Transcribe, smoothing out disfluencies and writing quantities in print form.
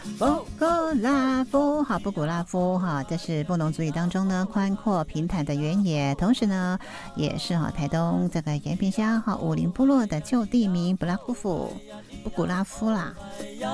布古拉夫，好，布古拉夫哈，这是布农族语当中呢宽阔平坦的原野，同时呢也是台东这个延平乡武林部落的旧地名布拉库府布古拉夫啦。